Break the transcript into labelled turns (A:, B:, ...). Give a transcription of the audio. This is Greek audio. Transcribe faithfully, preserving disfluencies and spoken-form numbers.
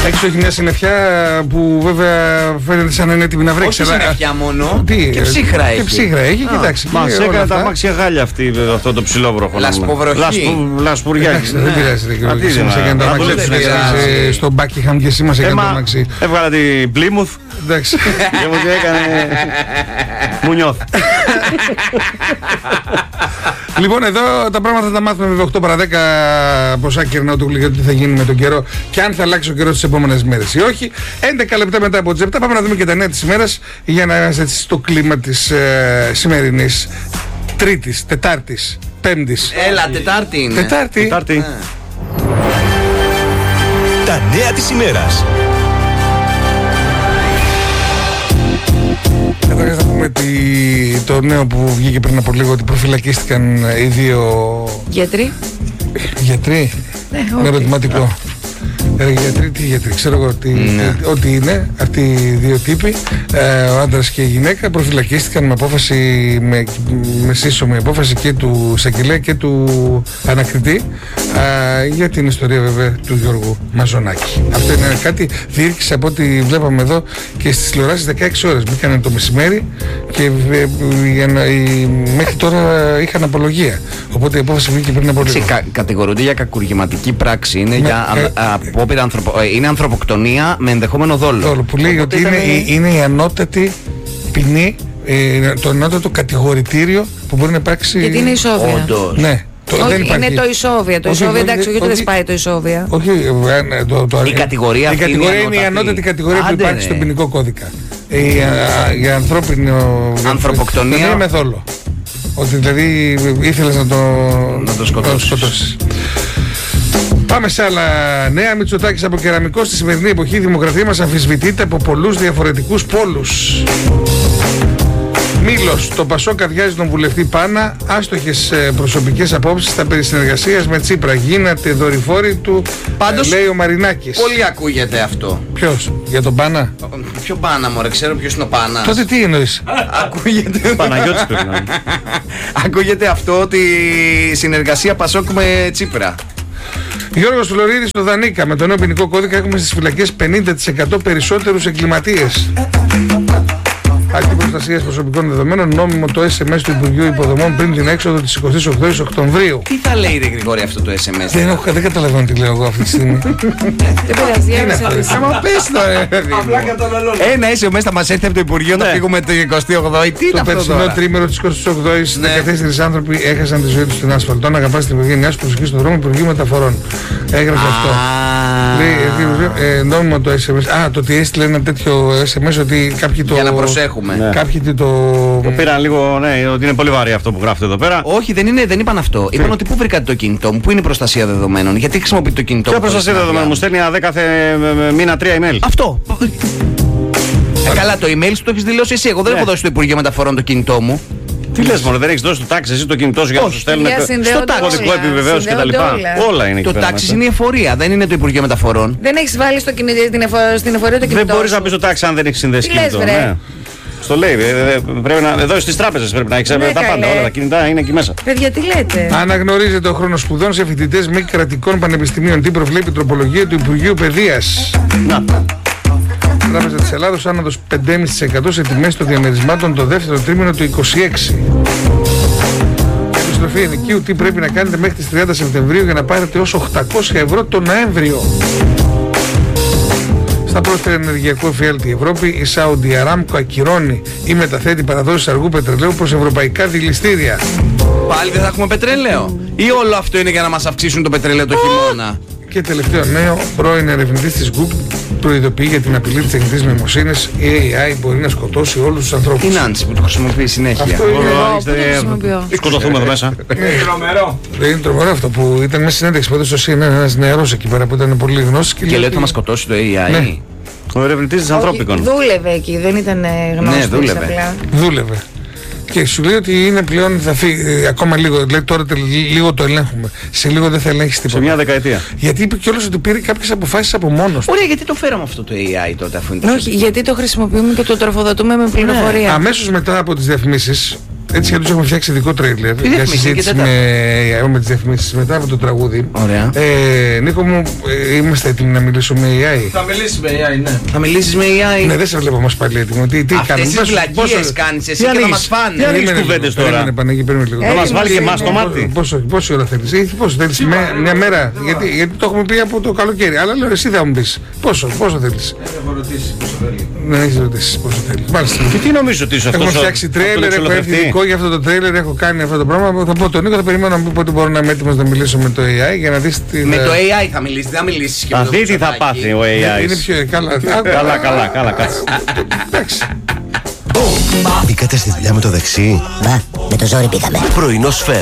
A: Έξω έχει μια συννεφιά που βέβαια φαίνεται σαν να είναι έτοιμη να βρέξει.
B: Όχι συννεφιά μόνο.
A: Τι,
B: και ψύχρα έχει.
A: Και ψύχρα έχει, κοιτάξτε.
C: Μας έκανε τα αμάξια γάλια αυτή, βέβαια, αυτό το ψηλόβροχο.
B: Λασποβροχή.
C: Λασπουριάκι.
A: Δεν πειράζει, δεν πειράζει. Μας έκανε τα αμάξια στο Buckingham και εσύ μας έκανε το αμάξι.
C: Έβγαλα την Plymouth.
A: Εντάξει.
C: Και μου τι έκανε. Μου νιώθει.
A: Λοιπόν, εδώ τα πράγματα θα τα μάθουμε βέβαια οκτώ παρά δέκα ποσά κερνάω του γλυκού τι θα γίνει με τον καιρό και αν θα αλλάξει ο καιρός τις επόμενες μέρες ή όχι. έντεκα λεπτά μετά από τις επτά πάμε να δούμε και τα νέα της ημέρας για να είμαστε στο κλίμα της ε, σημερινής Τρίτης, Τετάρτης, Πέμπτης.
B: Έλα, Τετάρτη είναι.
A: Τετάρτη.
C: Τετάρτη.
D: Τα νέα της ημέρας.
A: Καταρχάς θα πούμε τη, το νέο που βγήκε πριν από λίγο ότι προφυλακίστηκαν οι δύο γιατροί. Γιατροί.
E: Ναι,
A: με ερωτηματικό. Ε, γιατροί, τι γιατροί, ξέρω εγώ τι, ναι. Ό,τι είναι αυτοί οι δύο τύποι, ε, ο άντρας και η γυναίκα προφυλακίστηκαν με απόφαση, με, με σύσσωμη απόφαση και του εισαγγελέα και του ανακριτή ε, για την ιστορία βέβαια του Γιώργου Μαζονάκη. Αυτό είναι κάτι, διήρκησε από ό,τι βλέπαμε εδώ και στις τηλεοράσεις δεκαέξι ώρες, μπήκαν το μεσημέρι και ε, για να, η, μέχρι τώρα είχαν απολογία. Οπότε η απόφαση βγήκε πριν από λίγο.
B: Κα, κατηγορούνται για κακουργηματική πράξη, είναι με, για ε, α, απόπειρα ανθρωπο, ε, είναι ανθρωποκτονία με ενδεχόμενο δόλο. Δόλο
A: που λέει ότι είναι, η, είναι η ανώτατη ποινή, ε, το ανώτατο κατηγορητήριο που μπορεί να υπάρξει.
E: Γιατί είναι ισόβια.
B: Όντως.
A: Ναι. Το,
E: όχι,
A: δεν υπάρχει.
E: είναι το ισόβια. Το ισόβια, εντάξει, όχι ότι δεν σπάει το ισόβια.
A: Όχι, το, το,
B: η κατηγορία
A: η κατηγορία είναι, είναι η ανώτατη κατηγορία Άντε, που υπάρχει ναι. στον ποινικό κώδικα. Η, η ανθρώπινη
B: ανθρωποκτονία
A: είναι με δόλο. Ότι δηλαδή ήθελες να το,
B: να το σκοτώσεις.
A: Πάμε σε άλλα νέα. Μητσοτάκης από κεραμικό. Στη σημερινή εποχή η δημοκρατία μας αμφισβητείται από πολλούς διαφορετικούς πόλους. Μήλος, το Πασόκ αδειάζει τον βουλευτή Πάνα. Άστοχες προσωπικές απόψεις στα περί συνεργασίας με Τσίπρα. Γίνατε δορυφόροι του. Πάντως, λέει ο Μαρινάκης.
B: Πολύ ακούγεται αυτό.
A: Ποιος, για τον Πάνα?
B: Ποιο Πάνα, μωρέ, ξέρω ποιος είναι ο Πάνας.
A: Τότε τι εννοείς?
B: Ακούγεται.
C: Παναγιώτης πρέπει να είναι.
B: Ακούγεται αυτό ότι συνεργασία Πασόκ με Τσίπρα.
A: Γιώργος Φλωρίδης στο Δανίκα. Με τον νέο ποινικό κώδικα έχουμε στις φυλακές πενήντα τοις εκατό περισσότερους εγκληματίες. Άκτη προστασίας προσωπικών δεδομένων, νόμιμο το ες εμ ες του Υπουργείου Υποδομών πριν την έξοδο της εικοστής ογδόης Οκτωβρίου.
B: Τι θα λέει ρε Γρηγόρη αυτό το ες εμ ες?
A: Δεν, έχω, δεν καταλαβαίνω τι λέω εγώ αυτή τη στιγμή.
E: Δεν πειράζει,
B: άμα πες το ρε. Ένα ες εμ ες θα μας έρθει από το Υπουργείο να φύγουμε την εικοστή ογδόη. Τι είναι αυτό τώρα?
A: Το περσινό τρίμηνο της εικοστής ογδόης δεκατέσσερις άνθρωποι έχασαν τη ζωή τους στην ασφαλτό. Να αγαπάς την οικογένειά σου, προσοχή στον δρόμο, Υπουργείου Μεταφορών. Έγραψε αυτό. Νόμιμο το ες εμ ες. Α, το ότι έστειλε ένα τέτοιο ες εμ ες ότι κάποιοι το.
B: Για να προσέχουμε.
A: Ναι. Κάποιοι το...
C: το πήραν λίγο, ναι, ότι είναι πολύ βαρύ αυτό που γράφετε εδώ πέρα.
B: Όχι, δεν, είναι, δεν είπαν αυτό. Τι? Είπαν ότι πού βρήκατε το κινητό μου, πού είναι η προστασία δεδομένων, γιατί χρησιμοποιείτε το κινητό μου.
C: Ποια προστασία δεδομένων, μου στέλνει ένα κάθε μήνα τρία email.
B: Αυτό. ε, καλά, το email σου το έχεις δηλώσει εσύ. Εγώ δεν ναι. έχω δώσει στο Υπουργείο Μεταφορών το κινητό μου.
C: Τι λες μόνο, δεν έχεις δώσει το τάξη εσύ το κινητό σου για να σου στέλνουν
B: στο
C: κωδικό επιβεβαίωση κτλ. Όλα είναι.
B: Το τάξη είναι η εφορία, δεν είναι το Υπουργείο Μεταφορών.
E: Δεν έχεις βάλει στο κινητό, στην εφορία το κινητό.
C: Δεν μπορείς να πεις το τάξη αν δεν έχεις συνδέσει κινητό. Στο λέει, πρέπει να, εδώ στις τράπεζες πρέπει να έχεις τα πάντα, όλα τα κινητά είναι εκεί μέσα.
E: Παιδιά, τι λέτε?
A: Αναγνωρίζεται ο χρόνος σπουδών σε φοιτητές μη κρατικών πανεπιστημίων. Τι προβλέπει η τροπολογία του Υπουργείου Παιδείας?
C: Να.
A: Τράπεζα της Ελλάδος άνοδος πέντε κόμμα πέντε τοις εκατό σε τιμές των διαμερισμάτων το δεύτερο τρίμηνο του είκοσι έξι. Επιστροφή ενοικίου, τι πρέπει να κάνετε μέχρι τις τριάντα Σεπτεμβρίου για να πάρετε ως οκτακόσια ευρώ το Νοέμβριο. Στα πρόσφερα ενεργειακού εφιάλτη η Ευρώπη, η Saudi Aramco ακυρώνει ή μεταθέτει παραδόσεις αργού πετρελαίου προς ευρωπαϊκά δηληστήρια.
B: Πάλι δεν θα έχουμε πετρέλαιο? Ή όλο αυτό είναι για να μας αυξήσουν το πετρέλαιο το χειμώνα?
A: Και τελευταίο νέο, πρώην ερευνητής της Google προειδοποιεί για την απειλή της τεχνητής νοημοσύνης. Η έι άι μπορεί να σκοτώσει όλους τους ανθρώπους.
B: Η Νάντσι που το χρησιμοποιεί συνέχεια.
A: Αυτό
E: είναι.
C: Σκοτωθούμε εδώ μέσα.
A: Είναι τρομερό. Είναι τρομερό αυτό που ήταν μια συνέντευξη που έδωσε στο σι εν εν ένας νεαρός εκεί πέρα που ήταν πολύ γνώσης.
B: Και λέει ότι θα μας σκοτώσει το έι άι.
A: Ναι.
C: Ο ερευνητής της ανθρώπικων.
E: Δούλευε εκεί, δεν ήταν γνώστης.
B: Ναι, δούλευε.
A: Δούλευε. Και σου λέει ότι είναι πλέον, θα φύγει ακόμα λίγο. Λέει τώρα λίγο το ελέγχουμε. Σε λίγο δεν θα ελέγχει τίποτα.
C: Σε μια δεκαετία.
A: Γιατί είπε κιόλας ότι πήρε κάποιες αποφάσεις από μόνος του.
B: Ωραία, γιατί το φέραμε αυτό το έι άι τότε, αφού είναι.
E: Όχι, γιατί το χρησιμοποιούμε και το τροφοδοτούμε με πληροφορία.
A: Ναι. Αμέσως μετά από τις διαφημίσεις, έτσι κι αλλιώς έχουμε φτιάξει ειδικό τρέιλερ για συζήτηση με, με τις διαφημίσεις μετά από το τραγούδι.
B: Ωραία.
A: Ε, Νίκο μου, ε, είμαστε έτοιμοι να μιλήσουμε με έι άι.
F: Θα μιλήσεις με έι άι, ναι.
B: Θα μιλήσεις με έι άι.
A: Ναι, δεν σε βλέπω όμως πάλι έτοιμο. Τι, τι
B: Αυτές τις βλακίες κάνεις εσύ και θα μας φάνε.
C: Τι ανοίγεις κουβέντες τώρα.
A: Περίμενε, Παναγί, περίμενε λίγο.
C: Θα μας βάλει και εμάς το μάτι.
A: Πόση ώρα θέλεις, πόσο θέλεις, μια μέρα, γιατί το έχουμε πει από το καλοκαίρι. Αλλά λέω εσύ θα μου πεις πόσο, πόσο θέλεις.
F: Έχω ρωτήσει πόσο θέλει.
A: Ναι, έχεις ρωτήσει πόσο θέλεις. Μάλιστα.
C: Και τι νομίζω ότι είσαι αυτός?
A: Έχουμε φτιάξει τρέιλερ, έχω έρθει ειδικό για αυτό το τρέιλερ, έχω κάνει αυτό το πράγμα. Θα πω τον Νίκο, θα περιμένω να μου πει πότε μπορώ να είμαι έτοιμος να μιλήσω με το έι άι για να δεις την.
B: Με το έι άι θα μιλήσεις, δεν θα μιλήσεις και με
C: Θα
B: το
C: δει τι θα πάθει ο έι άι.
A: Είναι πιο καλά.
C: Καλά, καλά, καλά, κάτσε.
A: Εντάξει.
D: Μπήκατε στη δουλειά με το δεξί.
G: Μπα, με το ζόρι πήγαμε.
D: Πρωινό σφαίρα.